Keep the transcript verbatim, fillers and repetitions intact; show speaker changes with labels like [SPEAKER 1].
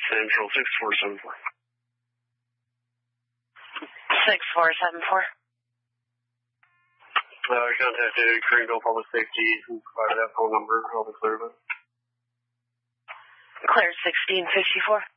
[SPEAKER 1] Central, six four seven four.
[SPEAKER 2] six four seven four.
[SPEAKER 1] Uh, I contacted Greenville Public Safety, who provided that phone number. I'll be clear about it.
[SPEAKER 2] Clear sixteen fifty-four.